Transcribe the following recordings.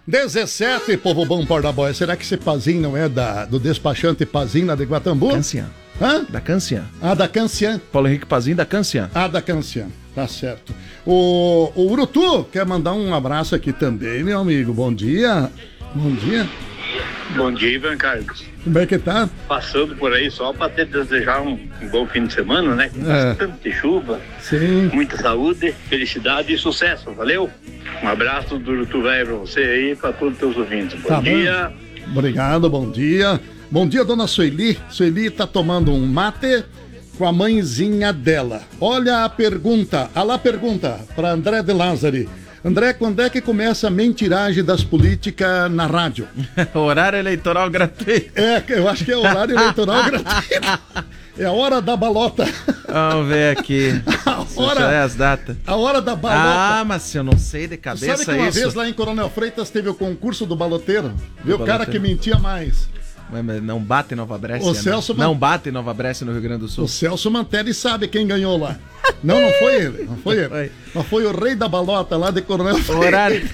17, povo bom por da boia. Será que esse Pazinho não é do despachante Pazinho lá de Guatambu? Cancian. Hã? Da Cancian. Ah, da Cancian. Paulo Henrique Pazinho da Cancian. Ah, da Cancian. Tá certo. O Urutu quer mandar um abraço aqui também, meu amigo. Bom dia. Bom dia. Bom dia, Ivan Carlos. Como é que tá? Passando por aí só para te desejar um bom fim de semana, né? Com bastante chuva, Sim. muita saúde, felicidade e sucesso. Valeu? Um abraço do Urutu velho pra você aí e pra todos os teus ouvintes. Bom dia. Obrigado, bom dia. Bom dia, dona Sueli. Sueli tá tomando um mate com a mãezinha dela. Olha a pergunta, para André de Lázari. André, quando é que começa a mentiragem das políticas na rádio? Horário eleitoral gratuito. Eu acho que é horário eleitoral gratuito. É a hora da balota. Vamos ver aqui. Deixa eu ver as datas. A hora da balota. Ah, mas se eu não sei de cabeça isso. Sabe que uma vez lá em Coronel Freitas teve o concurso do baloteiro? Viu? O cara que mentia mais. Mas não bate em Nova Brécia, O Celso Não bate em Nova Brécia, no Rio Grande do Sul. O Celso Mantelli sabe quem ganhou lá. Não foi ele. Não foi ele. Mas foi o rei da balota lá de Coronel Freitas.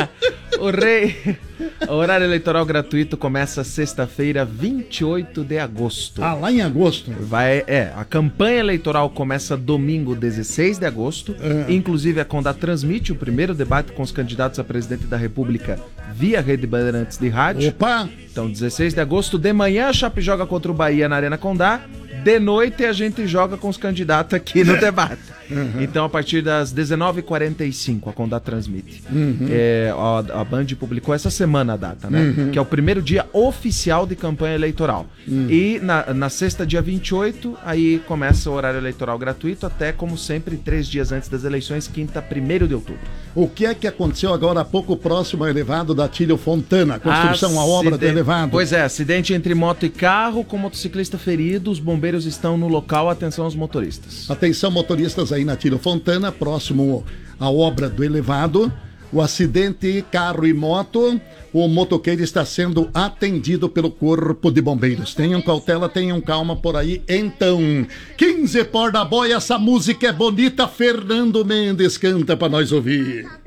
O horário eleitoral gratuito começa sexta-feira, 28 de agosto. Ah, lá em agosto? A campanha eleitoral começa domingo, 16 de agosto. Inclusive, a Condá transmite o primeiro debate com os candidatos a presidente da República via Rede Bandeirantes de rádio. Opa! Então, 16 de agosto, de manhã, a Chape joga contra o Bahia na Arena Condá. De noite, a gente joga com os candidatos aqui no debate. Então, a partir das 19h45, a Condá transmite. A Band publicou essa semana a data, né? Que é o primeiro dia oficial de campanha eleitoral. E na sexta, dia 28, aí começa o horário eleitoral gratuito, até, como sempre, 3 dias antes das eleições, quinta, 1º de outubro. O que é que aconteceu agora há pouco próximo ao elevado da Atílio Fontana? A construção, a obra do elevado. Pois é, acidente entre moto e carro, com motociclista ferido, os bombeiros estão no local, atenção aos motoristas. Atenção, motoristas aí na Atílio Fontana, próximo à obra do elevado. O acidente, carro e moto, o motoqueiro está sendo atendido pelo Corpo de Bombeiros. Tenham cautela, tenham calma por aí. Então, 15 por da boia, essa música é bonita. Fernando Mendes canta para nós ouvir.